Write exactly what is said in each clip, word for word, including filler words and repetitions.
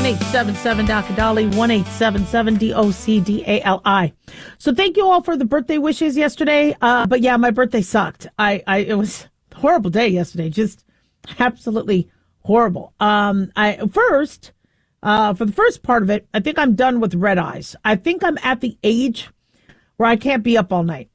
eight seven seven D O C D A L I, one eight seven seven D O C D A L I. So thank you all for the birthday wishes yesterday. Uh, but yeah, my birthday sucked. I, I, it was a horrible day yesterday. Just absolutely horrible. Um, I first, uh, for the first part of it, I think I'm done with red eyes. I think I'm at the age where I can't be up all night.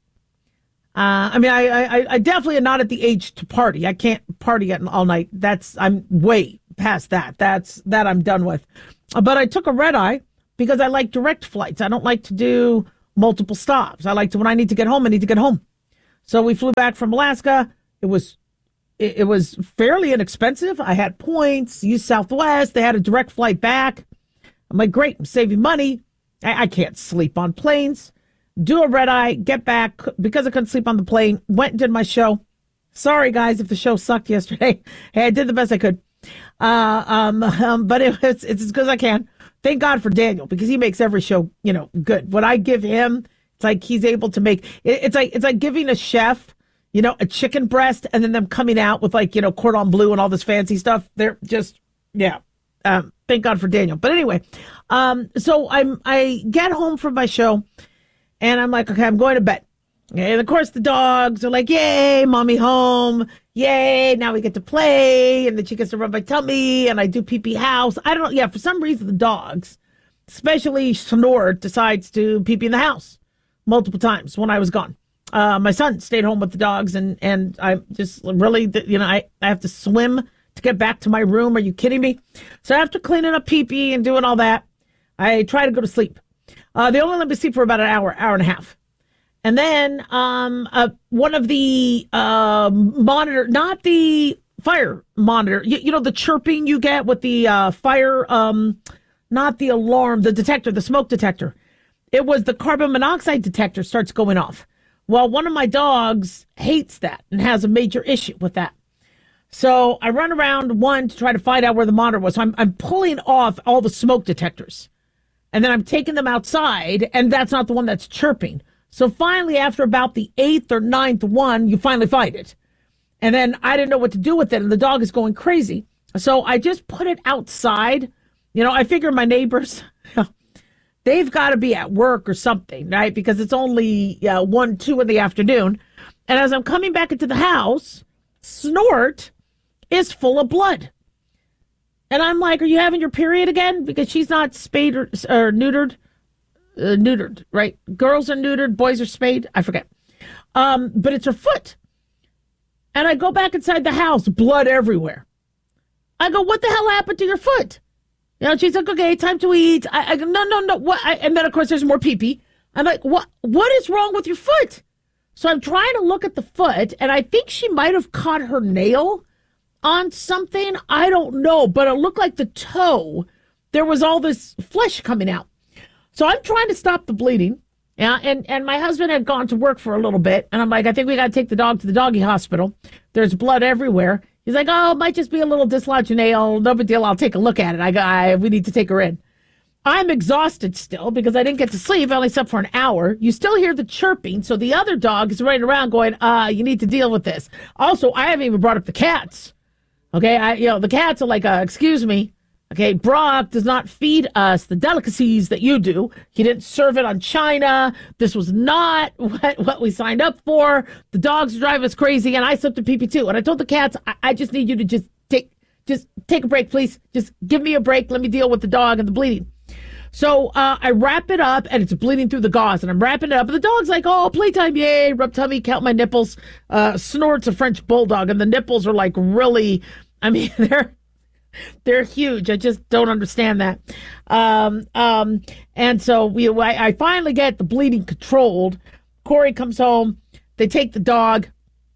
Uh, I mean, I, I, I definitely am not at the age to party. I can't party all night. That's, I'm way past that. That's, that I'm done with. But I took a red eye because I like direct flights. I don't like to do multiple stops. I like to, when I need to get home, I need to get home. So we flew back from Alaska. It was, it, it was fairly inexpensive. I had points, used Southwest. They had a direct flight back. I'm like, great, I'm saving money. I, I can't sleep on planes. Do a red eye, get back, because I couldn't sleep on the plane, went and did my show. Sorry, guys, if the show sucked yesterday. Hey, I did the best I could. Uh, um, um, but it, it's, it's as good as I can. Thank God for Daniel, because he makes every show, you know, good. What I give him, it's like he's able to make, it, it's like, it's like giving a chef, you know, a chicken breast, and then them coming out with, like, you know, cordon bleu and all this fancy stuff. They're just, yeah. Um, thank God for Daniel. But anyway, um, so I'm, I get home from my show, and I'm like, okay, I'm going to bed. And of course, the dogs are like, yay, mommy home. Yay, now we get to play. And then she gets to rub my tummy, and I do pee-pee house. I don't know. Yeah, for some reason, the dogs, especially Snort, decides to pee-pee in the house multiple times when I was gone. Uh, my son stayed home with the dogs, and, and I just really, you know, I, I have to swim to get back to my room. Are you kidding me? So after cleaning up pee-pee and doing all that, I try to go to sleep. Uh, they only let me sleep for about an hour, hour and a half. And then um, uh, one of the uh, monitor, not the fire monitor, you, you know, the chirping you get with the uh, fire, um, not the alarm, the detector, the smoke detector. It was the carbon monoxide detector starts going off. Well, one of my dogs hates that and has a major issue with that. So I run around one to try to find out where the monitor was. So I'm, I'm pulling off all the smoke detectors. And then I'm taking them outside, and that's not the one that's chirping. So finally, after about the eighth or ninth one, you finally find it. And then I didn't know what to do with it, and the dog is going crazy. So I just put it outside. You know, I figure my neighbors, they've got to be at work or something, right? Because it's only uh, one, two in the afternoon. And as I'm coming back into the house, Snort is full of blood. And I'm like, are you having your period again? Because she's not spayed or, or neutered. Uh, neutered, right? Girls are neutered, boys are spayed. I forget. Um, but it's her foot. And I go back inside the house, blood everywhere. I go, what the hell happened to your foot? You know, she's like, okay, time to eat. I, I go, no, no, no. What? I, and then, of course, there's more pee-pee. I'm like, what? What is wrong with your foot? So I'm trying to look at the foot, and I think she might have caught her nail on something. I don't know, but it looked like the toe, there was all this flesh coming out. So I'm trying to stop the bleeding. Yeah, and, and my husband had gone to work for a little bit, and I'm like, I think we got to take the dog to the doggy hospital. There's blood everywhere. He's like, oh, it might just be a little dislodged nail. No big deal. I'll take a look at it. I go, I, we need to take her in. I'm exhausted still because I didn't get to sleep. I only slept for an hour. You still hear the chirping, so the other dog is running around going, uh, you need to deal with this. Also, I haven't even brought up the cats. Okay, I, you know, the cats are like, uh, excuse me. Okay, Brock does not feed us the delicacies that you do. He didn't serve it on China. This was not what, what we signed up for. The dogs drive us crazy, and I slept in pee-pee too. And I told the cats, I, I just need you to just take, just take a break, please. Just give me a break. Let me deal with the dog and the bleeding. So uh, I wrap it up, and it's bleeding through the gauze, and I'm wrapping it up. And the dog's like, oh, playtime, yay, rub tummy, count my nipples. Uh, Snort's a French bulldog, and the nipples are like really, I mean, they're they're huge. I just don't understand that. Um, um, and so we, I, I finally get the bleeding controlled. Corey comes home. They take the dog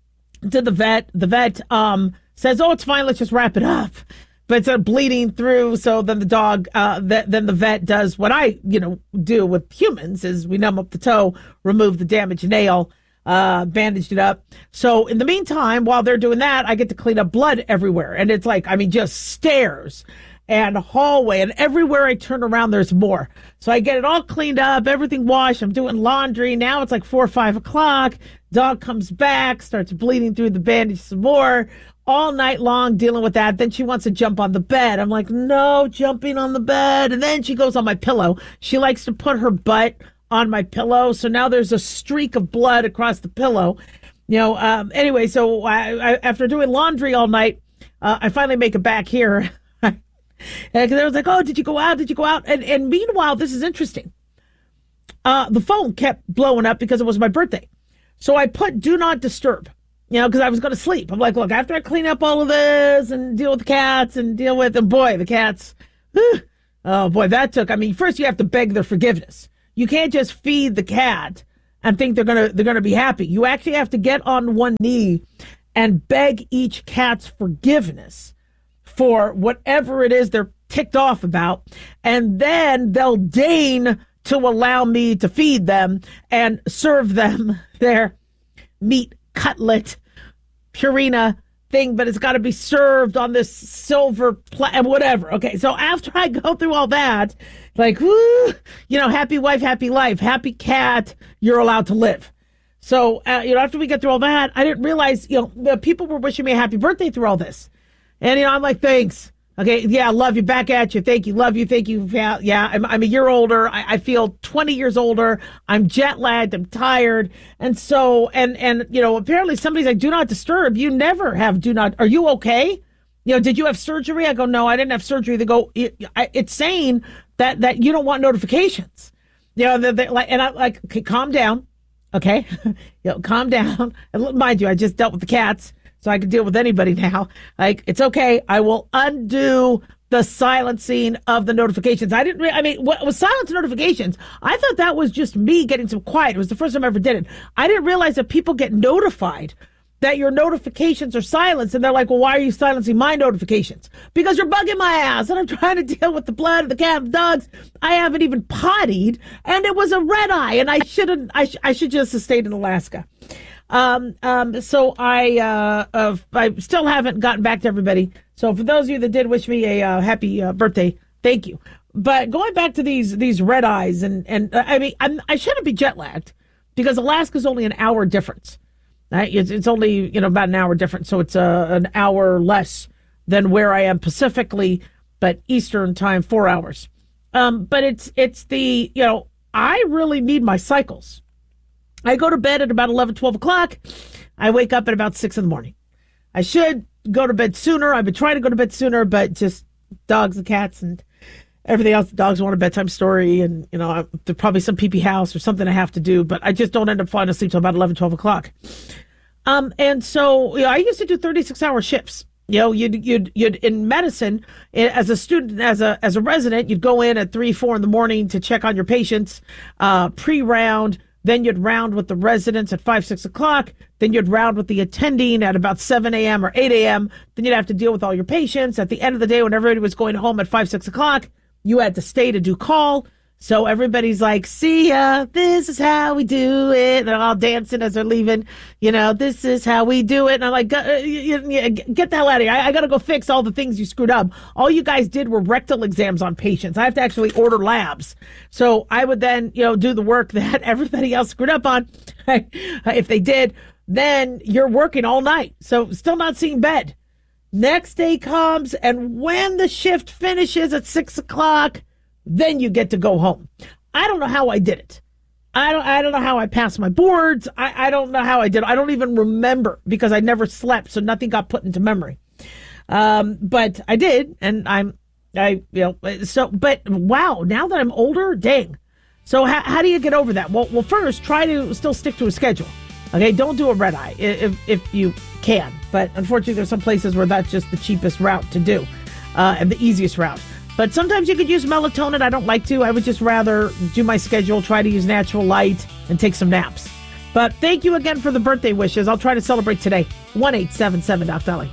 to the vet. The vet um, says, oh, it's fine. Let's just wrap it up. But it's uh, bleeding through. So then the dog, uh, th- then the vet does what I, you know, do with humans is we numb up the toe, remove the damaged nail, uh, bandaged it up. So in the meantime, while they're doing that, I get to clean up blood everywhere. And it's like, I mean, just stairs and hallway, and everywhere I turn around, there's more. So I get it all cleaned up, everything washed. I'm doing laundry. Now it's like four or five o'clock. Dog comes back, starts bleeding through the bandage some more. all night long dealing with that. Then she wants to jump on the bed. I'm like, no jumping on the bed. And then she goes on my pillow. She likes to put her butt on my pillow. So now there's a streak of blood across the pillow. You know, um, anyway, so I, I, after doing laundry all night, uh, I finally make it back here. Because I was like, oh, did you go out? Did you go out? And, and meanwhile, this is interesting. Uh, the phone kept blowing up because it was my birthday. So I put do not disturb, you know, because I was going to sleep. I'm like, look, after I clean up all of this and deal with the cats and deal with, and boy, the cats, whew, oh boy, that took, I mean, first you have to beg their forgiveness. You can't just feed the cat and think they're going to, they're going to be happy. You actually have to get on one knee and beg each cat's forgiveness for whatever it is they're ticked off about, and then they'll deign to allow me to feed them and serve them their meat cutlet Purina thing, but it's got to be served on this silver plate, whatever. Okay, so after I go through all that, like, whoo, you know, happy wife, happy life, happy cat, you're allowed to live. So, uh, you know, after we get through all that, I didn't realize, you know, the people were wishing me a happy birthday through all this. And, you know, I'm like, thanks. Okay, yeah, love you, back at you. Thank you, love you, thank you. Yeah, yeah I'm, I'm a year older. I, I feel twenty years older. I'm jet lagged. I'm tired. And so, and, and you know, apparently somebody's like, do not disturb. You never have do not. Are you okay? You know, did you have surgery? I go, no, I didn't have surgery. They go, it, I, it's saying that, that you don't want notifications. You know, they're, they're like, and I'm like, okay, calm down. Okay, you know, calm down. And mind you, I just dealt with the cats, so I can deal with anybody now. Like, it's okay. I will undo the silencing of the notifications. I didn't, re- I mean, what was silence notifications? I thought that was just me getting some quiet. It was the first time I ever did it. I didn't realize that people get notified that your notifications are silenced. And they're like, well, why are you silencing my notifications? Because you're bugging my ass. And I'm trying to deal with the blood of the cat and dogs. I haven't even pottied. And it was a red eye. And I shouldn't, I, sh- I should just have stayed in Alaska. Um, um, so I, uh, uh, I still haven't gotten back to everybody. So for those of you that did wish me a uh, happy uh, birthday, thank you. But going back to these, these red eyes and, and uh, I mean, I'm, I shouldn't be jet lagged because Alaska's only an hour difference. Right? It's, it's only, you know, about an hour difference. So it's uh, an hour less than where I am Pacifically, but Eastern time, four hours. Um, but it's, it's the, you know, I really need my cycles. I go to bed at about eleven, twelve o'clock. I wake up at about six in the morning. I should go to bed sooner. I've been trying to go to bed sooner, but just dogs and cats and everything else. The dogs want a bedtime story, and, you know, there's probably some pee-pee house or something I have to do, but I just don't end up falling asleep till about eleven, twelve o'clock. Um, and so, you know, I used to do thirty-six hour shifts. You know, you'd, you'd, you'd, in medicine, as a student, as a, as a resident, you'd go in at three, four in the morning to check on your patients, uh, pre-round. Then you'd round with the residents at five, six o'clock. Then you'd round with the attending at about seven a.m. or eight a.m. Then you'd have to deal with all your patients. At the end of the day, when everybody was going home at five, six o'clock, you had to stay to do call. So everybody's like, see ya, this is how we do it. And they're all dancing as they're leaving. You know, this is how we do it. And I'm like, get the hell out of here. I, I got to go fix all the things you screwed up. All you guys did were rectal exams on patients. I have to actually order labs. So I would then, you know, do the work that everybody else screwed up on. If they did, then you're working all night. So still not seeing bed. Next day comes, and when the shift finishes at six o'clock, then you get to go home. I don't know how I did it. I don't I don't know how I passed my boards. I, I don't know how I did it. I don't even remember because I never slept, so nothing got put into memory. Um, but I did, and I'm, I, you know, so, but wow, now that I'm older, dang. So how, how do you get over that? Well, well, first, try to still stick to a schedule. Okay, don't do a red eye if, if you can. But unfortunately, there's some places where that's just the cheapest route to do uh, and the easiest route. But sometimes you could use melatonin. I don't like to. I would just rather do my schedule, try to use natural light, and take some naps. But thank you again for the birthday wishes. I'll try to celebrate today. one eight seven seven Doc Dolly.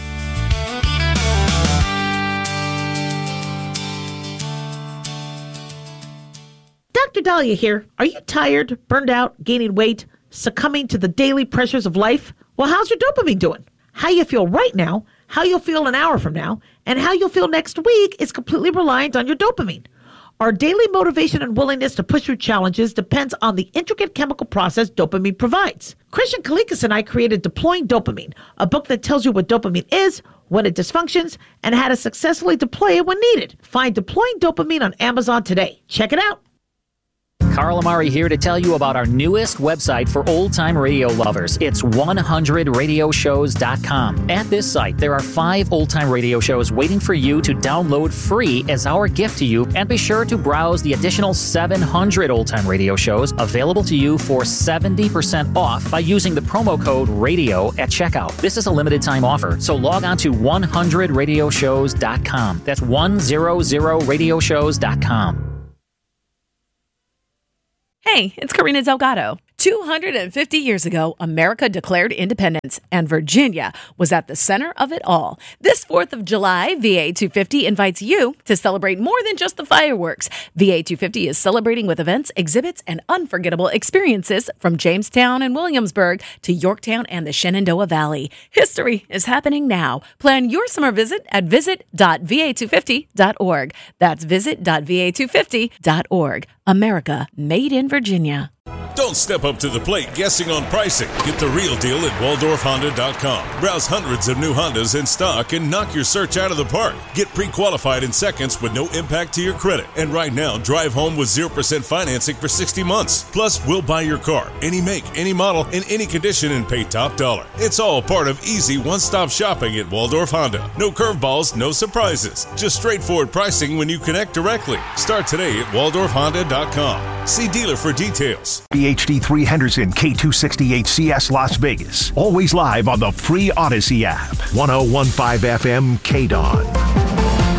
Doctor Dahlia here. Are you tired, burned out, gaining weight, succumbing to the daily pressures of life? Well, how's your dopamine doing? How you feel right now, how you'll feel an hour from now, and how you'll feel next week is completely reliant on your dopamine. Our daily motivation and willingness to push through challenges depends on the intricate chemical process dopamine provides. Christian Kalikas and I created Deploying Dopamine, a book that tells you what dopamine is, when it dysfunctions, and how to successfully deploy it when needed. Find Deploying Dopamine on Amazon today. Check it out. Carl Amari here to tell you about our newest website for old-time radio lovers. It's one hundred radio shows dot com. At this site, there are five old-time radio shows waiting for you to download free as our gift to you, and be sure to browse the additional seven hundred old-time radio shows available to you for seventy percent off by using the promo code RADIO at checkout. This is a limited-time offer, so log on to one hundred radio shows dot com. That's one hundred radio shows dot com. Hey, it's Karina Delgado. two hundred fifty years ago, America declared independence, and Virginia was at the center of it all. This fourth of July, V A two fifty invites you to celebrate more than just the fireworks. V A two fifty is celebrating with events, exhibits, and unforgettable experiences from Jamestown and Williamsburg to Yorktown and the Shenandoah Valley. History is happening now. Plan your summer visit at visit dot v a two fifty dot org. That's visit dot v a two fifty dot org. America made in Virginia. Don't step up to the plate guessing on pricing. Get the real deal at waldorf honda dot com. Browse hundreds of new Hondas in stock and knock your search out of the park. Get pre-qualified in seconds with no impact to your credit. And right now, drive home with zero percent financing for sixty months. Plus, we'll buy your car, any make, any model, in any condition, and pay top dollar. It's all part of easy one-stop shopping at Waldorf Honda. No curveballs, no surprises. Just straightforward pricing when you connect directly. Start today at waldorf honda dot com. See dealer for details. H D three Henderson, K two sixty-eight C S Las Vegas. Always live on the free Odyssey app. one oh one point five F M K D O N.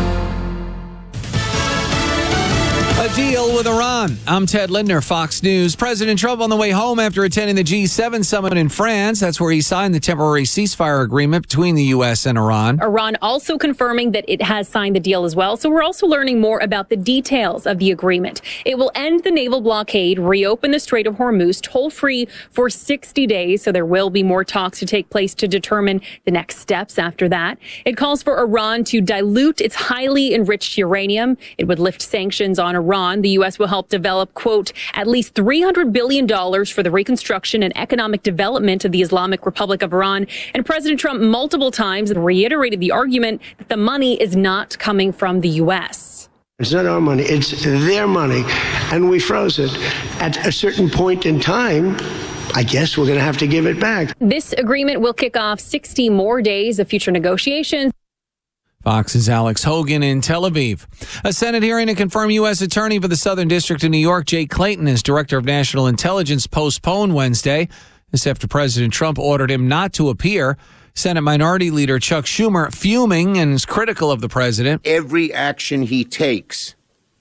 A deal with Iran. I'm Ted Lindner, Fox News. President Trump on the way home after attending the G seven summit in France. That's where he signed the temporary ceasefire agreement between the U S and Iran. Iran also confirming that it has signed the deal as well. So we're also learning more about the details of the agreement. It will end the naval blockade, reopen the Strait of Hormuz toll-free for sixty days. So there will be more talks to take place to determine the next steps after that. It calls for Iran to dilute its highly enriched uranium. It would lift sanctions on Iran. The U S will help develop, quote, at least three hundred billion dollars for the reconstruction and economic development of the Islamic Republic of Iran. And President Trump multiple times reiterated the argument that the money is not coming from the U S. It's not our money. It's their money. And we froze it. At a certain point in time, I guess we're going to have to give it back. This agreement will kick off sixty more days of future negotiations. Fox's Alex Hogan in Tel Aviv. A Senate hearing to confirm U S Attorney for the Southern District of New York, Jay Clayton, as Director of National Intelligence, postponed Wednesday. This after President Trump ordered him not to appear. Senate Minority Leader Chuck Schumer fuming and is critical of the president. Every action he takes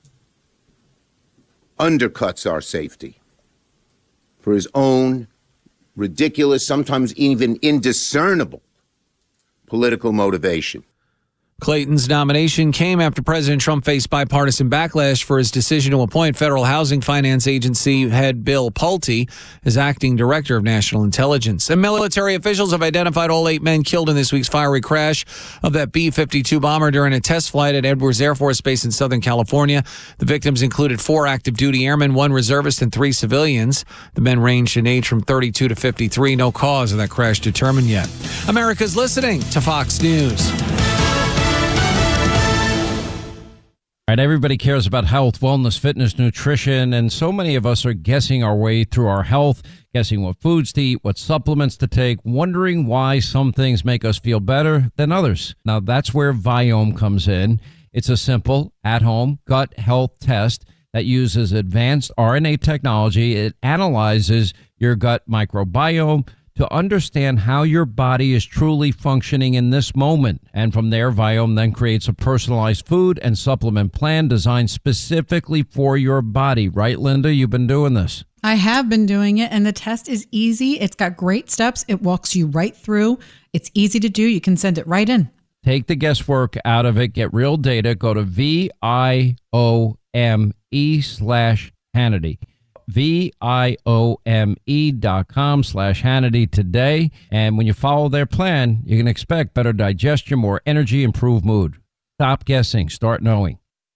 undercuts our safety for his own ridiculous, sometimes even indiscernible political motivation. Clayton's nomination came after President Trump faced bipartisan backlash for his decision to appoint Federal Housing Finance Agency head Bill Pulte as acting director of national intelligence. And military officials have identified all eight men killed in this week's fiery crash of that B fifty-two bomber during a test flight at Edwards Air Force Base in Southern California. The victims included four active duty airmen, one reservist, and three civilians. The men ranged in age from thirty-two to fifty-three. No cause of that crash determined yet. America's listening to Fox News. Right, everybody cares about health, wellness, fitness, nutrition, and so many of us are guessing our way through our health, guessing what foods to eat, what supplements to take, wondering why some things make us feel better than others. Now, that's where Viome comes in. It's a simple, at-home gut health test that uses advanced R N A technology. It analyzes your gut microbiome to understand how your body is truly functioning in this moment. And from there, Viome then creates a personalized food and supplement plan designed specifically for your body. Right, Linda? You've been doing this. I have been doing it, and the test is easy. It's got great steps. It walks you right through. It's easy to do. You can send it right in. Take the guesswork out of it. Get real data. Go to V I O M E slash Hannity. V I O M E dot com slash Hannity today. And when you follow their plan, you can expect better digestion, more energy, improved mood. Stop guessing. Start knowing.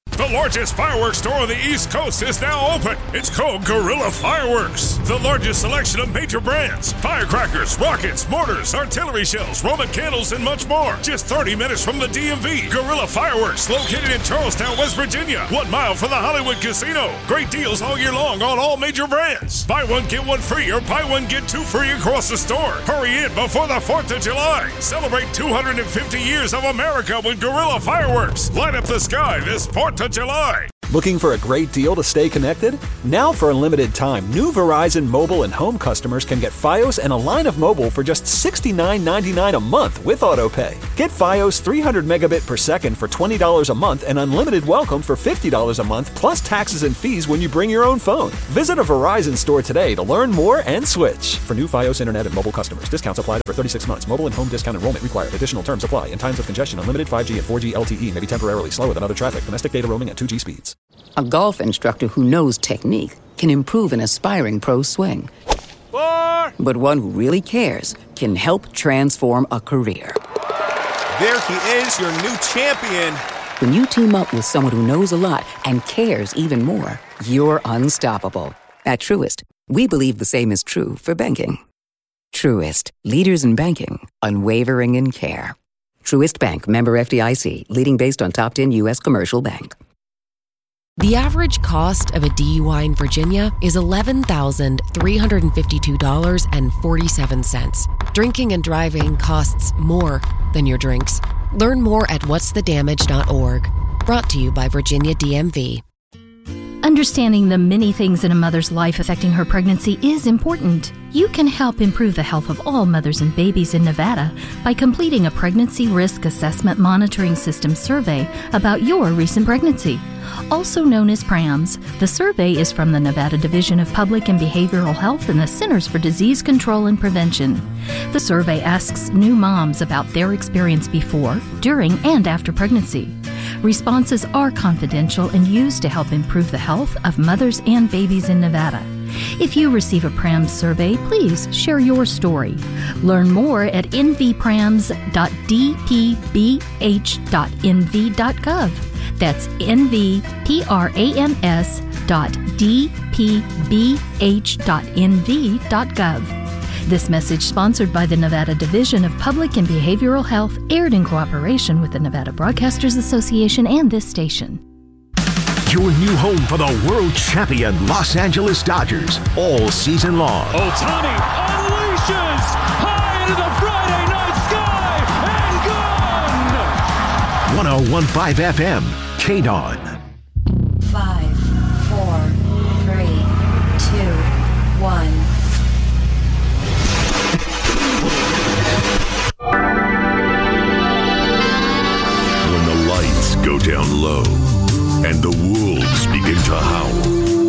The largest fireworks store on the East Coast is now open. It's called Guerrilla Fireworks. The largest selection of major brands, firecrackers, rockets, mortars, artillery shells, Roman candles, and much more. Just thirty minutes from the D M V. Guerrilla Fireworks, located in Charlestown, West Virginia. One mile from the Hollywood Casino. Great deals all year long on all major brands. Buy one, get one free, or buy one, get two free across the store. Hurry in before the fourth of July. Celebrate two hundred fifty years of America with Guerrilla Fireworks. Light up the sky this fourth of July. Looking for a great deal to stay connected? Now for a limited time, new Verizon mobile and home customers can get Fios and a line of mobile for just sixty-nine ninety-nine a month with AutoPay. Get Fios three hundred megabit per second for twenty dollars a month and unlimited welcome for fifty dollars a month plus taxes and fees when you bring your own phone. Visit a Verizon store today to learn more and switch. For new Fios internet and mobile customers, discounts apply for thirty-six months. Mobile and home discount enrollment required. Additional terms apply. In times of congestion, unlimited five G and four G L T E may be temporarily slower than other traffic. Domestic data roaming at two G speeds. A golf instructor who knows technique can improve an aspiring pro's swing. Four. But one who really cares can help transform a career. There he is, your new champion. When you team up with someone who knows a lot and cares even more, you're unstoppable. At Truist, we believe the same is true for banking. Truist, leaders in banking, unwavering in care. Truist Bank, member F D I C, leading based on top ten U S commercial bank. The average cost of a D U I in Virginia is eleven thousand three hundred fifty-two dollars and forty-seven cents. Drinking and driving costs more than your drinks. Learn more at whats the damage dot org. Brought to you by Virginia D M V. Understanding the many things in a mother's life affecting her pregnancy is important. You can help improve the health of all mothers and babies in Nevada by completing a Pregnancy Risk Assessment Monitoring System survey about your recent pregnancy. Also known as PRAMS, the survey is from the Nevada Division of Public and Behavioral Health and the Centers for Disease Control and Prevention. The survey asks new moms about their experience before, during, and after pregnancy. Responses are confidential and used to help improve the health of mothers and babies in Nevada. If you receive a PRAMS survey, please share your story. Learn more at n v prams dot d p b h dot n v dot gov. That's n v prams dot d p b h dot n v dot gov. This message sponsored by the Nevada Division of Public and Behavioral Health, aired in cooperation with the Nevada Broadcasters Association and this station. Your new home for the world champion Los Angeles Dodgers all season long. Ohtani unleashes high into the Friday night sky and gone! one oh one point five F M, K D O N. Five, four, three, two, one. When the lights go down low and the wolves begin to howl.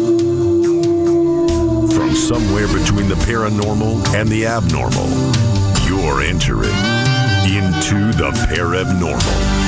From somewhere between the paranormal and the abnormal, you're entering into the Paramnormal.